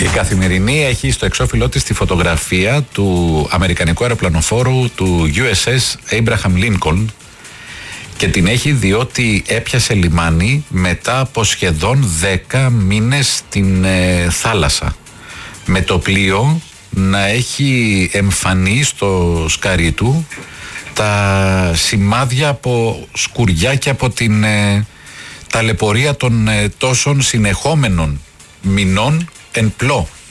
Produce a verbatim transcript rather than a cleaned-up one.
Η Καθημερινή έχει στο εξώφυλλό της τη φωτογραφία του αμερικανικού αεροπλανοφόρου του γιου ες ες Abraham Lincoln και την έχει διότι έπιασε λιμάνι μετά από σχεδόν δέκα μήνες στην ε, θάλασσα, με το πλοίο να έχει εμφανεί στο σκαρί του τα σημάδια από σκουριά και από την ε, ταλαιπωρία των ε, τόσων συνεχόμενων μηνών εν πλώ.